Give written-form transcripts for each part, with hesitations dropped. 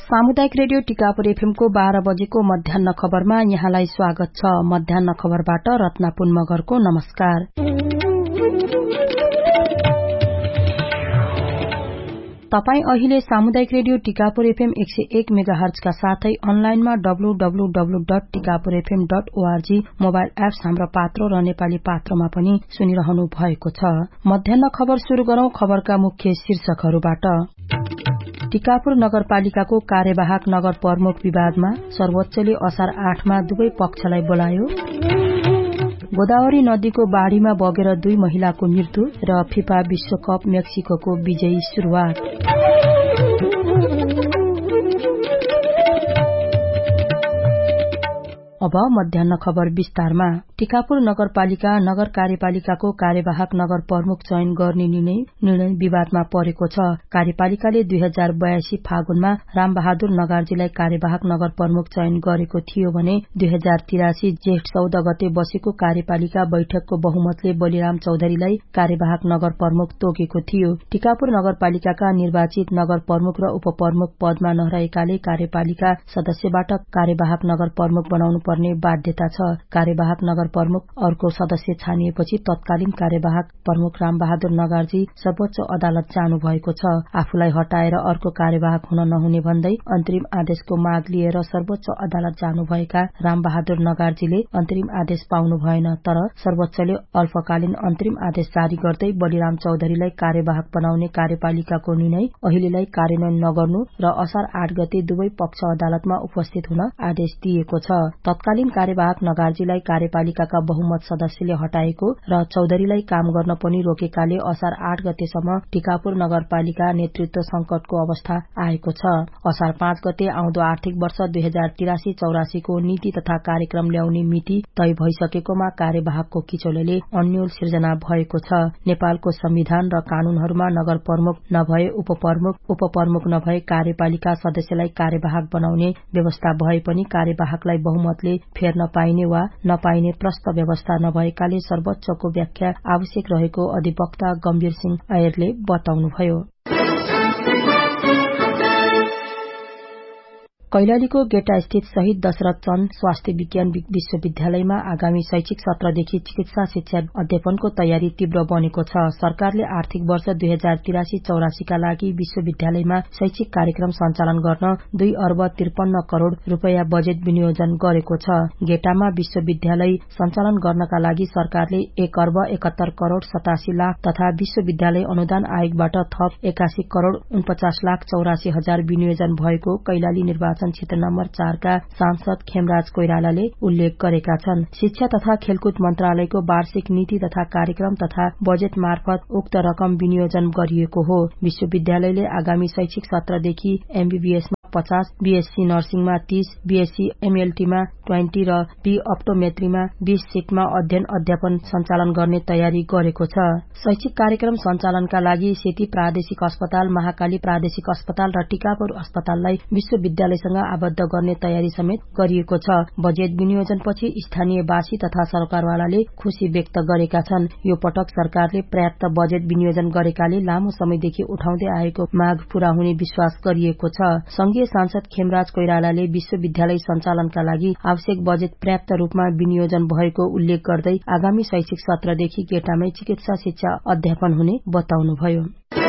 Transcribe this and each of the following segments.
सामुदायिक रेडियो टिकापुर एफएमको 12 बजेको मध्याह्न खबरमा यहाँलाई स्वागत छ। मध्याह्न खबरबाट रत्ना पुन मगरको नमस्कार। तपाई अहिले सामुदायिक रेडियो टिकापुर एफएम 101 मेगाहर्ज का साथै अनलाइनमा www.tikapurfm.org मोबाइल एप्स हाम्रो पात्रो र नेपाली पात्रमा पनि सुनिरहनु भएको छ। मध्याह्न खबर शुरू गरौं। खबरका मुख्य शीर्षकहरूबाट। टिकापुर नगरपालिकाको कार्यवाहक नगर प्रमुख विवादमा सर्वोच्चले असार 8 मा दुवै पक्षलाई बोलायो। गोदावरी नदीको बाढ़ीमा बगेर 2 महिलाको मृत्यु र फिफा विश्वकप मेक्सिकोको विजयी शुरूआत। अब मध्याह्न खबर विस्तारमा। टिकापुर नगरपालिका नगर कार्यपालिकाको कार्यवाहक नगर प्रमुख चयन गर्ने निर्णय विवादमा परेको छ। कार्यपालिकाले 2082 फागुनमा रामबहादुर नगार्जीलाई कार्यवाहक नगर प्रमुख चयन गरेको थियो भने 2083 जेठ 14 गते बसेको कार्यपालिका बैठकको बहुमतले बलिराम चौधरीलाई कार्यवाहक नगर प्रमुख तोकेको थियो। टिकापुर नगरपालिकाका निर्वाचित नगर प्रमुख र उपप्रमुख पदमा नरहेकाले कार्यपालिका सदस्यबाट कार्यवाहक नगर प्रमुख बनाउनु पर्ने बाध्यता छ। कार्यवाहक नगर प्रमुख अर्को सदस्य छानिएपछि तत्कालीन कार्यवाहक प्रमुख रामबहादुर नगार्जी सर्वोच्च अदालत जानु भएको छ। आफूलाई हटाएर अर्को कार्यवाहक हुन नहुने भन्दै अन्तरिम आदेशको माग लिएर सर्वोच्च अदालत जानुभएका रामबहादुर नगार्जीले अन्तरिम आदेश पाउनु भएन। तर सर्वोच्चले अल्पकालीन अन्तरिम आदेश जारी गर्दै बलिराम चौधरीलाई कार्यवाहक बनाउने कार्यपालिकाको निर्णय अहिलेलाई कार्यान्वयन नगर्नु र असार 8 गते दुवै पक्ष अदालतमा उपस्थित हुन आदेश दिएको छ। तत्कालीन कार्यवाहक नगार्जीलाई कार्यपालिकाका बहुमत सदस्यले हटाएको र चौधरीलाई काम गर्न पनि रोकेकाले असार 8 गतेसम्म टिकापुर नगरपालिका नेतृत्व संकटको अवस्था आएको छ। असार 5 गते आउँदो आर्थिक वर्ष 2083-84 को नीति तथा कार्यक्रम ल्याउने मिति तय भइसकेकोमा कार्यवाहकको किचोलले अन्यल सिर्जना भएको छ। नेपालको संविधान र कानूनहरूमा नगर प्रमुख नभए उपप्रमुख नभए कार्यपालिका सदस्यलाई कार्यवाहक बनाउने व्यवस्था भए पनि कार्यवाहकलाई बहुमतले फेर्न पाइने वा नपाइने प्रस्त व्यवस्था नभएकाले सर्वोच्चको व्याख्या आवश्यक रहेको अधिवक्ता गम्भीर सिंह अयरले बताउनुभयो। कैलालीको गेटा स्थित शहीद दशरथ चन्द स्वास्थ्य विज्ञान विश्वविद्यालयमा आगामी शैक्षिक सत्रदेखि चिकित्सा शिक्षा अध्यापनको तयारी तीव्र बनेको छ। सरकारले आर्थिक वर्ष 2083-84 का लागि विश्वविद्यालयमा शैक्षिक कार्यक्रम सञ्चालन गर्न 2 अर्ब 53 करोड़ रूपैयाँ बजेट विनियोजन गरेको छ। गेटामा विश्वविद्यालय सञ्चालन गर्नका लागि सरकारले 1 अर्ब 71 करोड़ 87 लाख तथा विश्वविद्यालय अनुदान आयोगबाट थप 81 करोड़ 49 लाख 84 हजार विनियोजन भएको कैलाली निर्वाचन क्षेत्र नम्बर 4 का सांसद खेमराज कोइरालाले उल्लेख गरेका छन्। शिक्षा तथा खेलकुद मन्त्रालयको वार्षिक नीति तथा कार्यक्रम तथा बजेट मार्फत उक्त रकम विनियोजन गरिएको हो। विश्वविद्यालयले आगामी शैक्षिक सत्रदेखि एमबीबीएसमा 50, बीएससी नर्सिङमा 30, बीएससी एमएलटीमा 20 र बी अप्टोमेट्रीमा 20 सीटमा अध्ययन अध्यापन सञ्चालन गर्ने तयारी गरेको छ। शैक्षिक कार्यक्रम सञ्चालनका लागि सेती प्रादेशिक अस्पताल, महाकाली प्रादेशिक अस्पताल र टिकापुर अस्पताललाई विश्वविद्यालयसँग आबद्ध गर्ने तयारी समेत गरिएको छ। बजेट विनियोजनपछि स्थानीयवासी तथा सरकारवालाले खुशी व्यक्त गरेका छन्। यो पटक सरकारले पर्याप्त बजेट विनियोजन गरेकाले लामो समयदेखि उठाउँदै आएको माग पूरा हुने विश्वास गरिएको छ। संघीय सांसद खेमराज कोइरालाले विश्वविद्यालय सञ्चालनका लागि आवश्यक बजेट पर्याप्त रूपमा विनियोजन भएको उल्लेख गर्दै आगामी शैक्षिक सत्रदेखि गेटामै चिकित्सा शिक्षा अध्यापन हुने बताउनुभयो।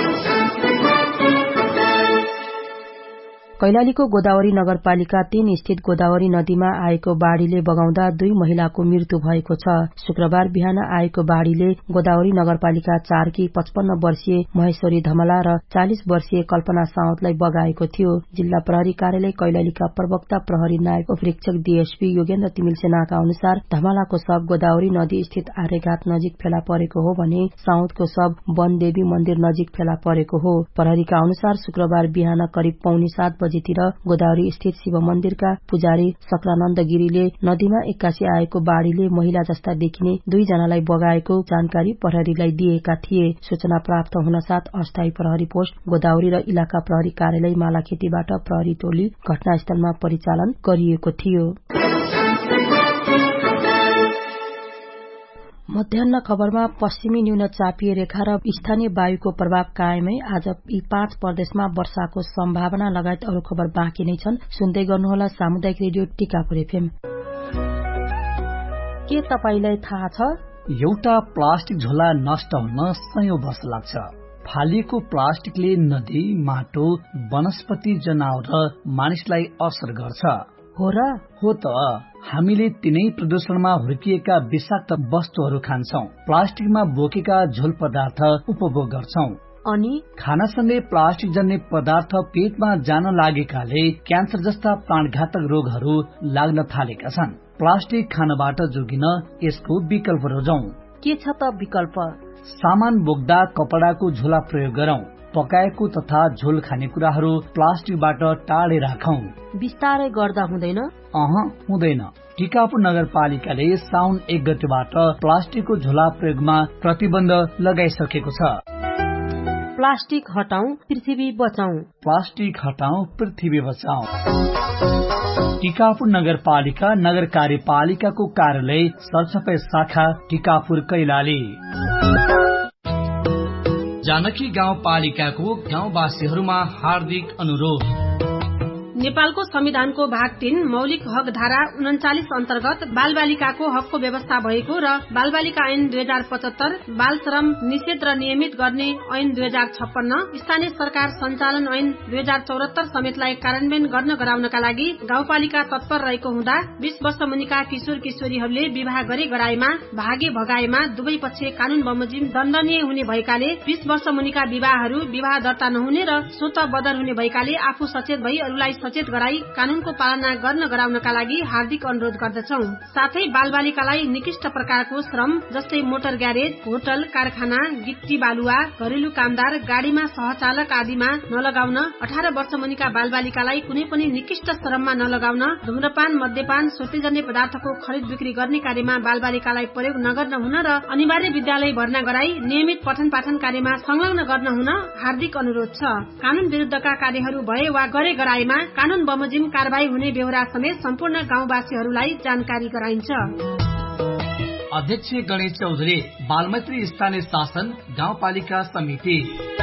कैलालीको गोदावरी नगरपालिका 3 स्थित गोदावरी नदीमा आएको बाढ़ीले बगाउँदा 2 महिलाको मृत्यु भएको छ। शुक्रबार बिहान आएको बाढ़ीले गोदावरी नगरपालिका 4 की 55 वर्षीय महेश्वरी धमला र 40 वर्षीय कल्पना साउदलाई बगाएको थियो। जिल्ला प्रहरी कार्यालय कैलालीका प्रवक्ता प्रहरी नायक उपरीक्षक डीएसपी योगेन्द्र तिमिल सेनाका अनुसार धमलाको शव गोदावरी नदी स्थित आर्यघाट नजिक फेला परेको हो भने साउदको शव वनदेवी मन्दिर नजिक फेला परेको हो। प्रहरीका अनुसार शुक्रबार बिहान करिब 6:45 बजेतिर गोदावरी स्थित शिव मन्दिरका पुजारी सक्रानन्द गिरीले नदीमा एक्कासी आएको बाढ़ीले महिला जस्ता देखिने 2 जनालाई बगाएको जानकारी प्रहरीलाई दिएका थिए। सूचना प्राप्त हुनसाथ अस्थायी प्रहरी पोस्ट गोदावरी र इलाका प्रहरी कार्यालय मालाखेतीबाट प्रहरी टोली घटनास्थलमा परिचालन गरिएको थियो। मध्याह्न खबरमा पश्चिमी न्यून चापिए रेखा र स्थानीय वायुको प्रभाव कायमै आज यी 5 प्रदेशमा वर्षाको सम्भावना लगायत अरू खबर बाँकी नै छन्। सुन्दै गर्नुहोला सामुदायिक रेडियो टिकापुर एफएम। के तपाईलाई थाहा छ एउटा प्लास्टिक झोला नष्ट हुन सयौं वर्ष लाग्छ। फालिएको प्लास्टिकले नदी, माटो, वनस्पति, जनावर र मानिसलाई असर गर्छ। हो र? हो त। हामीले तिनै प्रदूषणमा हुर्किएका विषाक्त वस्तुहरू खान्छौं, प्लास्टिकमा बोकेका झोल पदार्थ उपभोग गर्छौं अनि खानासँगै प्लास्टिक जन्य पदार्थ पेटमा जान लागेकाले क्यान्सर जस्ता प्राणघातक रोगहरू लाग्न थालेका छन्। प्लास्टिक खानबाट जोगिन यसको विकल्प रोजौं। के छ त विकल्प? सामान बोक्दा कपडाको झोला प्रयोग गरौं। पकाएको तथा झोल खानेकुराहरू प्लास्टिकबाट टाढे राखौं। बिस्तारै गर्दा हुँदैन? हुँदैन। टिकापुर नगरपालिकाले साउन 1 गतेबाट प्लास्टिकको झोला प्रयोगमा प्रतिबन्ध लगाइसकेको छ। प्लास्टिक हटाऊ, पृथ्वी बचाऊ। प्लास्टिक हटाऊ, पृथ्वी बचाऊ। टिकापुर नगरपालिका नगर कार्यपालिकाको कार्यालय सरसफाई शाखा टिकापुर कैलाली। जानकी गाउँपालिकाको गाउँवासीहरूमा हार्दिक अनुरोध। नेपालको संविधानको भाग 3 मौलिक हक धारा 39 अन्तर्गत बालबालिकाको हकको व्यवस्था भएको र बालबालिका ऐन 2075, बाल श्रम निषेध र नियमित गर्ने ऐन 2056, स्थानीय सरकार सञ्चालन ऐन 2074 समेतलाई कार्यान्वयन गर्न गराउनका लागि गाउँपालिका तत्पर रहेको हुँदा 20 वर्ष मुनिका किशोर किशोरीहरूले विवाह गरे गराएमा, भागे भगाएमा दुवै पक्ष कानून बमोजिम दण्डनीय हुने भएकाले 20 वर्ष मुनिका विवाहहरू विवाह दर्ता नहुने र स्वतः बदल हुने भएकाले आफू सचेत भई अरूलाई सचेत गराई कानूनको पालना गर्न गराउनका लागि हार्दिक अनुरोध गर्दछौं। साथै बालबालिकालाई निकृष्ट प्रकारको श्रम जस्तै मोटर ग्यारेज, होटल, कारखाना, गिट्टी बालुवा, घरेलु कामदार, गाडीमा सहचालक आदिमा नलगाउन, 18 वर्ष मुनिका बालबालिकालाई कुनै पनि निकृष्ट श्रममा नलगाउन, धूम्रपान, मद्यपान, श्वेतजन्य पदार्थको खरिद बिक्री गर्ने कार्यमा बालबालिकालाई प्रयोग नगर्न हुन र अनिवार्य विद्यालय भर्ना गराई नियमित पठन पाठन कार्यमा संलग्न गर्न हुन हार्दिक अनुरोध छ। कानून विरुद्धका कार्यहरू भए वा गरे गराएमा कानून बमोजिम कारबाही हुने बेहोरा समेत सम्पूर्ण गाउँवासीहरूलाई जानकारी गराइन्छ। अध्यक्ष गणेश चौधरी, बालमैत्री स्थानीय शासन गाउँपालिका समिति।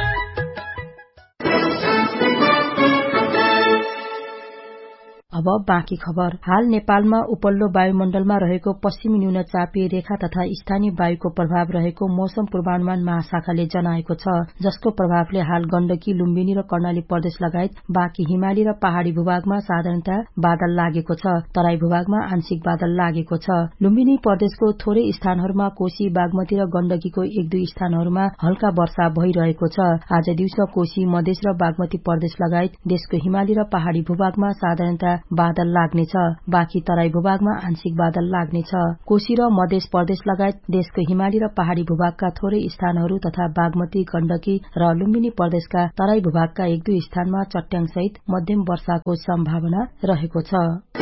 अब बाँकी खबर। हाल नेपालमा उपल्लो वायुमण्डलमा रहेको पश्चिमी न्यून चापिए रेखा तथा स्थानीय वायुको प्रभाव रहेको मौसम पूर्वानुमान महाशाखाले जनाएको छ, जसको प्रभावले हाल गण्डकी, लुम्बिनी र कर्णाली प्रदेश लगायत बाँकी हिमाली र पहाड़ी भूभागमा साधारणतया बादल लागेको छ। तराई भूभागमा आंशिक बादल लागेको छ। लुम्बिनी प्रदेशको थोरै स्थानहरूमा कोशी, बागमती र गण्डकीको 1-2 स्थानहरूमा हल्का वर्षा भइरहेको छ। आज दिउँसो कोशी, मधेस र बागमती प्रदेश लगायत देशको हिमाली र पहाड़ी भूभागमा साधारणतया बादल लाग्नेछ। बाँकी तराई भूभागमा आंशिक बादल लाग्नेछ। कोशी र मधेस प्रदेश लगायत देशको हिमाली र पहाड़ी भूभागका थोरै स्थानहरू तथा बागमती, गण्डकी र लुम्बिनी प्रदेशका तराई भूभागका 1-2 स्थानमा चट्याङसहित मध्यम वर्षाको सम्भावना रहेको छ।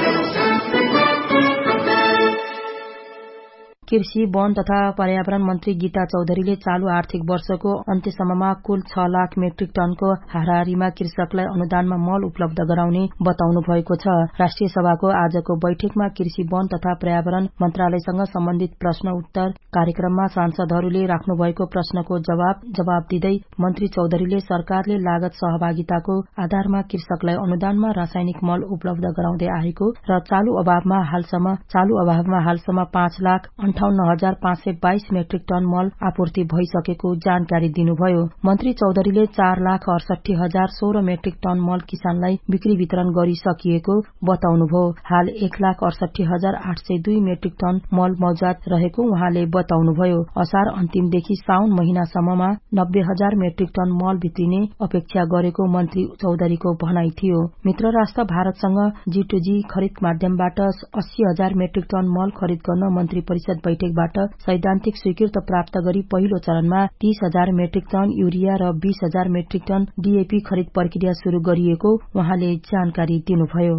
कृषि, वन तथा पर्यावरण मन्त्री गीता चौधरीले चालू आर्थिक वर्षको अन्त्यसम्ममा कुल 6 लाख मेट्रिक टनको हाराहारीमा कृषकलाई अनुदानमा मल उपलब्ध गराउने बताउनु भएको छ। राष्ट्रिय सभाको आजको बैठकमा कृषि, वन तथा पर्यावरण मन्त्रालयसँग सम्बन्धित प्रश्न उत्तर कार्यक्रममा सांसदहरूले राख्नु भएको प्रश्नको जवाब दिँदै मन्त्री चौधरीले सरकारले लागत सहभागिताको आधारमा कृषकलाई अनुदानमा रासायनिक मल उपलब्ध गराउँदै आएको र चालू अभावमा हालसम्म 5,58,522 मेट्रिक टन मल आपूर्ति भइसकेको जानकारी दिनुभयो। मन्त्री चौधरीले 4,68,016 मेट्रिक टन मल किसानलाई बिक्री वितरण गरिसकिएको बताउनुभयो। हाल 1,68,802 मेट्रिक टन मल मौजात रहेको उहाँले बताउनुभयो। असार अन्तिमदेखि साउन महिनासम्ममा 90,000 मेट्रिक टन मल भित्रिने अपेक्षा गरेको मन्त्री चौधरीको भनाइ थियो। मित्र राष्ट्र भारतसँग G2G खरिद माध्यमबाट 80,000 मेट्रिक टन मल खरिद गर्न मन्त्री परिषद बैठकबाट सैद्धान्तिक स्वीकृत प्राप्त गरी पहिलो चरणमा 30,000 मेट्रिक टन युरिया र 20,000 मेट्रिक टन DAP खरिद प्रक्रिया शुरू गरिएको उहाँले जानकारी दिनुभयो।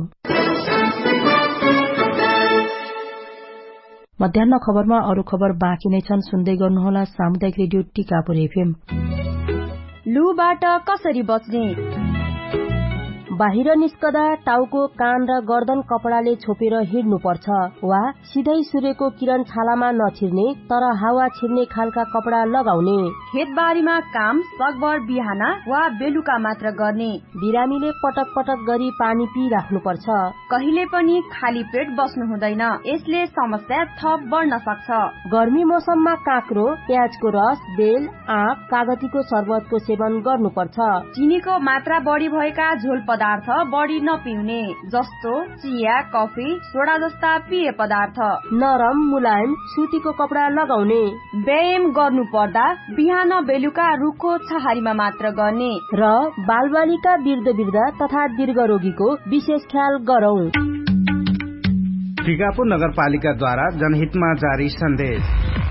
मध्याह्न खबरमा अरू खबर बाँकी नै छन्। सुन्दै गर्नुहोला सामुदायिक रेडियो टिकापुर एफएम। लुबाट कसरी बच्ने? बाहिर निस्कदा टाउको कान र गर्दन कपडाले छोपेर हिँड्नुपर्छ वा सिधै सूर्यको किरण छालामा नछिर्ने तर हावा छिर्ने खालका कपडा लगाउने। खेतबारीमा काम सकभर बिहान वा बेलुका मात्र गर्ने। बिरामीले पटक पटक गरी पानी पिइराख्नुपर्छ। कहिले पनि खाली पेट बस्नु हुँदैन, यसले समस्या थप बढ्न सक्छ। गर्मी मौसममा काँक्रो, प्याजको रस, बेल, आँप, कागतीको शरबतको सेवन गर्नुपर्छ। चिनीको मात्रा बढी भएका झोल पदार्थ बढी नपिउने, जस्तो चिया, कफी, सोडा जस्ता पेय पदार्थ। नरम मुलायम सुतीको कपडा लगाउने। व्यायाम गर्नु पर्दा बिहान बेलुका रुखो छहारीमा मात्र गर्ने र बालबालिका, वृद्ध तथा दीर्घ रोगीको विशेष ख्याल गरौं। टिकापुर नगरपालिकाद्वारा जनहितमा जारी सन्देश।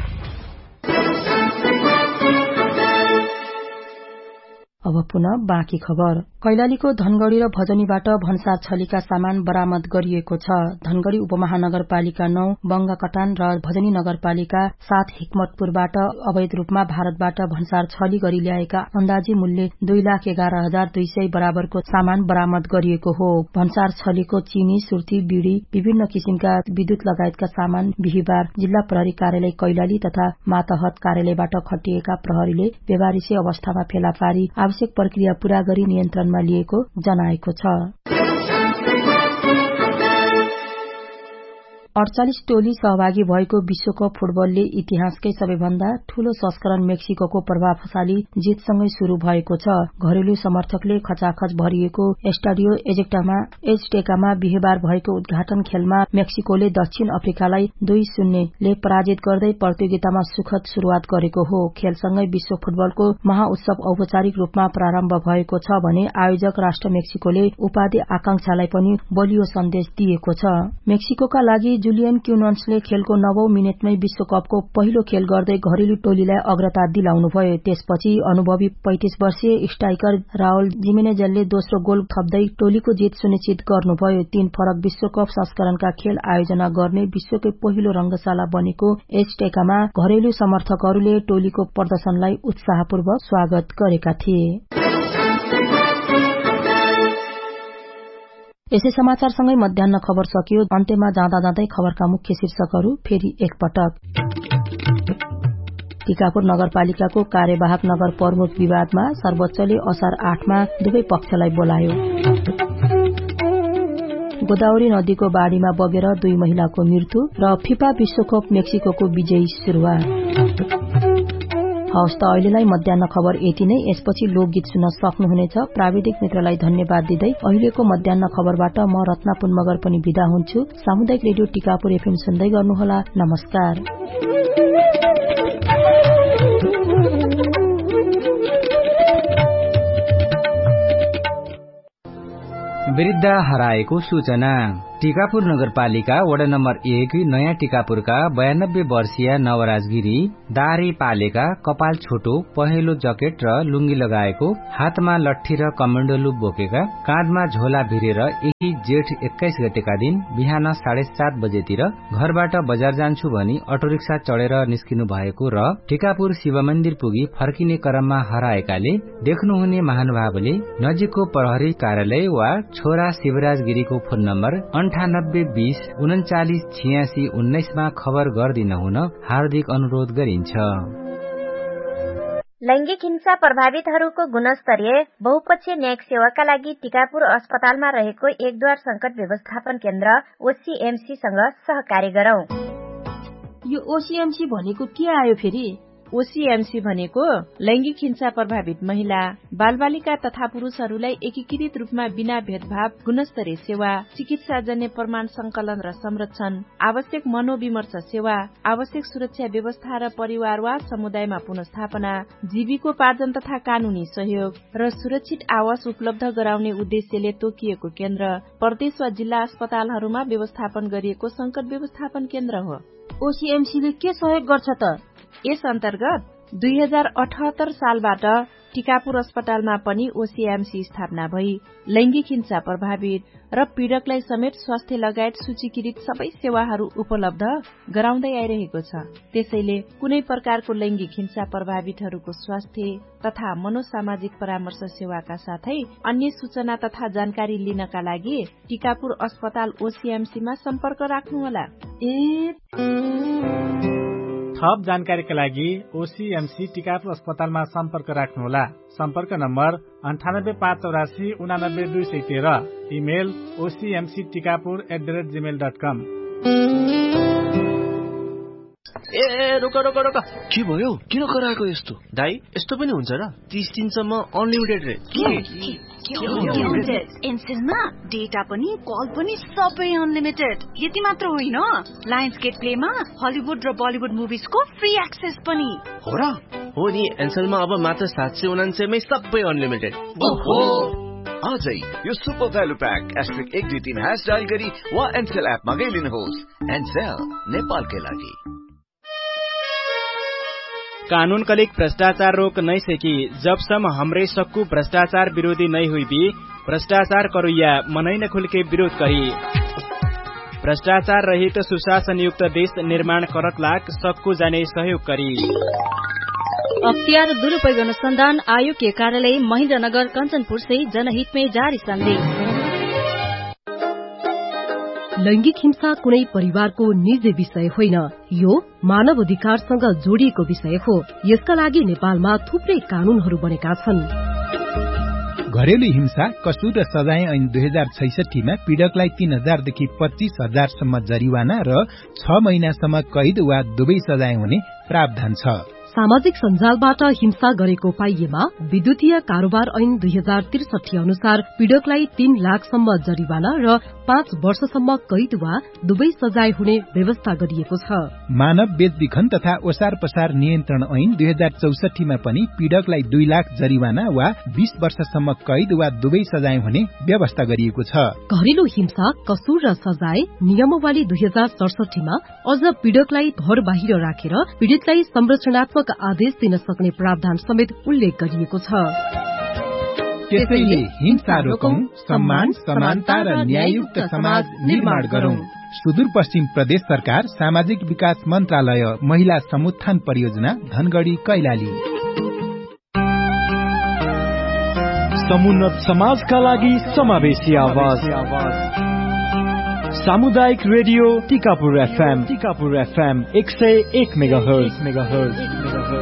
अब पुनः बाँकी खबर। कैलालीको धनगढ़ी र भजनीबाट भन्सार छलीका सामान बरामद गरिएको छ। धनगढ़ी उपमहानगरपालिका 9, बंगाकटान र भजनी नगरपालिका 7 हिक्मतपुरबाट अवैध रूपमा भारतबाट भन्सार छली गरी ल्याएका अन्दाजी मूल्य 2,11,200 बराबरको सामान बरामद गरिएको हो। भन्सार छलीको चिनी, सुर्ती, बीड़ी, विभिन्न किसिमका विद्युत लगायतका सामान बिहिबार जिल्ला प्रहरी कार्यालय कैलाली तथा मातहत कार्यालयबाट खटिएका प्रहरीले बेवारिसे अवस्थामा फेला पारी आवश्यक प्रक्रिया पूरा गरी नियन्त्रणमा लिएको जनाएको छ। 48 टोली सहभागी भएको विश्वकप फुटबलले इतिहासकै सबैभन्दा ठूलो संस्करण मेक्सिको प्रभावशाली जितसँगै शुरू भएको छ। घरेलु समर्थकले खचाखच भरिएको एस्टाडियो एजटेकामा बिहिबार भएको उद्घाटन खेलमा मेक्सिकोले दक्षिण अफ्रिकालाई 2-0 ले पराजित गर्दै प्रतियोगितामा सुखद शुरूआत गरेको हो। खेलसँगै विश्व फुटबलको महाउत्सव औपचारिक रूपमा प्रारम्भ भएको छ भने आयोजक राष्ट्र मेक्सिकोले उपाधि आकांक्षालाई पनि बलियो सन्देश दिएको छ। मेक्सिकोका लागि जुलियन क्युनन्सले खेलको 9औं मिनेटमै विश्वकपको पहिलो खेल गर्दै घरेलु टोलीलाई अग्रता दिलाउनुभयो। त्यसपछि अनुभवी 35 वर्षीय स्ट्राइकर राउल जिमेनेजले दोस्रो गोल थप्दै टोलीको जित सुनिश्चित गर्नुभयो। 3 फरक विश्वकप संस्करणका खेल आयोजना गर्ने विश्वकै पहिलो रंगशाला बनेको एजटेकामा घरेलु समर्थकहरूले टोलीको प्रदर्शनलाई उत्साहपूर्वक स्वागत गरेका थिए। यसै समाचारसँगै मध्याह्न खबर सकियो। अन्त्यमा जाँदा जाँदै खबरका मुख्य शीर्षकहरू फेरि एकपटक। टिकापुर नगरपालिकाको कार्यवाहक नगर प्रमुख विवादमा सर्वोच्चले असार 8 मा दुवै पक्षलाई बोलायो। गोदावरी नदीको बाढ़ीमा बगेर 2 महिलाको मृत्यु र फिफा विश्वकप मेक्सिकोको विजयी शुरूआत। हवस् त अहिलेलाई मध्याह्न खबर यति नै। यसपछि लोकगीत सुन्न सक्नुहुनेछ। प्राविधिक मित्रलाई धन्यवाद दिँदै अहिलेको मध्याह्न खबरबाट म रत्ना पुन मगर पनि विदा हुन्छु। सामुदायिक रेडियो टिकापुर एफएम सुन्दै गर्नुहोला। नमस्कार। वृद्ध हराएको सूचना। टिकापुर नगरपालिका वडा नम्बर 1 नयाँ टिकापुरका 92 वर्षीय नवराज गिरी दाह्री पालेका, कपाल छोटो, पहेँलो जकेट र लुङ्गी लगाएको, हातमा लट्ठी र कमण्डलु बोकेका, काँधमा झोला भिरेर यही जेठ 21 गतेका दिन बिहान 7:30 बजेतिर घरबाट बजार जान्छु भनी अटो रिक्सा चढेर निस्किनु भएको र टिकापुर शिव मन्दिर पुगी फर्किने क्रममा हराएकाले देख्नुहुने महानुभावले नजिकको प्रहरी कार्यालय वा छोरा शिवराज गिरीको फोन नम्बर 9820 3986 19 मा खबर गर्दिन हुन हार्दिक अनुरोध गरिन्छ। लैंगिक हिंसा प्रभावितहरूको गुणस्तरीय बहुपक्षीय न्यायिक सेवाका लागि टिकापुर अस्पतालमा रहेको एकद्वार संकट व्यवस्थापन केन्द्र ओसीएमसीसँग सहकार्य गरौं। यो ओसीएमसी भनेको के आयो फेरि? ओसीएमसी भनेको लैंगिक हिंसा प्रभावित महिला, बालबालिका तथा पुरूषहरूलाई एकीकृत रूपमा बिना भेदभाव गुणस्तरीय सेवा, चिकित्साजन्य प्रमाण संकलन र संरक्षण, आवश्यक मनोविमर्श सेवा, आवश्यक सुरक्षा व्यवस्था र परिवार वा समुदायमा पुनर्स्थापना, जीविकोपार्जन तथा कानूनी सहयोग र सुरक्षित आवास उपलब्ध गराउने उद्देश्यले तोकिएको केन्द्र प्रदेश वा जिल्ला अस्पतालहरूमा व्यवस्थापन गरिएको संकट व्यवस्थापन केन्द्र हो। ओसीएमसीले के सहयोग गर्छ त? यस अन्तर्गत 2078 सालबाट टिकापुर अस्पतालमा पनि ओसीएमसी स्थापना भई लैंगिक हिंसा प्रभावित र पीड़कलाई समेत स्वास्थ्य लगायत सूचीकृत सबै सेवाहरू उपलब्ध गराउँदै आइरहेको छ। त्यसैले कुनै प्रकारको लैंगिक हिंसा प्रभावितहरूको स्वास्थ्य तथा मनोसामाजिक परामर्श सेवाका साथै अन्य सूचना तथा जानकारी लिनका लागि टिकापुर अस्पताल ओसीएमसीमा सम्पर्क राख्नुहोला। थप जानकारीका लागि ओसीएमसी टिकापुर अस्पतालमा सम्पर्क राख्नुहोला। सम्पर्क नम्बर 9858 89 213, इमेल ocmctikapur@gmail.com। ए रोक रोक रोक, के भयो? किन कराएको यस्तो? दाइ, यस्तो पनि हुन्छ र? 30 दिनसम्म अनलिमिटेड रे। एनसेलमा डेटा पनि कल पनि सबै अनलिमिटेड। यति मात्र होइन, लायन्स गेट प्लेमा हलिउड र बलिउड मुभिजको फ्री एक्सेस पनि हो र? हो नि, एनसेलमा अब मात्र 799 मै सबै अनलिमिटेड। ओहो, आजै यो सुपर भ्यालु प्याक *123# डायल गरी वा एनसेल एप मा गइलिनुहोस्। एनसेल, नेपालकै लागि। कानून कलिक भ्रष्टाचार रोक नहीं सकी, जबसम्म हमरे सक्कू भ्रष्टाचार विरोधी नहीं हुई भी भ्रष्टाचार करुया मनै न खुल के विरोध करी। भ्रष्टाचार रहित सुशासन युक्त देश निर्माण करक लाग सक्कू जाने सहयोग करी। अख्तियार दुरुपयोग अनुसंधान आयोग के कार्यालय महेन्द्रनगर कंचनपुर से जनहित में जारी संदेश। लैंगिक हिंसा कुनै परिवारको निजी विषय होइन, यो मानव अधिकारसँग जोडिएको विषय हो। यसका लागि नेपालमा थुप्रै कानूनहरू बनेका छन्। घरेलु हिंसा कसुर र सजाय ऐन 2066 मा पीड़कलाई 3000 देखि 25000 सम्म जरिवाना र 6 महिनासम्म कैद वा दुवै सजाय हुने प्रावधान छ। सामाजिक सञ्जालबाट हिंसा गरेको पाइएमा विद्युतीय कारोबार ऐन 2063 अनुसार पीड़कलाई 3 लाखसम्म जरिवाना र 5 वर्षसम्म कैद वा दुवै सजाय हुने व्यवस्था गरिएको छ। मानव बेचबिखन तथा ओसार पसार नियन्त्रण ऐन 2064 मा पनि पीड़कलाई 2 लाख जरिवाना वा 20 वर्षसम्म कैद वा दुवै सजाय हुने व्यवस्था गरिएको छ। घरेलु हिंसा कसुर र सजाय नियमावली 2067 मा अझ पीड़कलाई घर बाहिर राखेर पीड़ितलाई संरक्षणात्मक आदेश दिन सक्ने प्रावधान समेत उल्लेख गरिएको छ। त्यसैले हिंसा रोकौं, सम्मान, समानता र न्याययुक्त समाज निर्माण गरौं। सुदूरपश्चिम प्रदेश सरकार, सामाजिक विकास मन्त्रालय, महिला समुत्थान परियोजना, धनगढ़ी, कैलाली। समुन्नत समाजका लागि समावेशी आवाज। सामुदायिक रेडियो टिकापुर FM 101 मेगाहर्ज।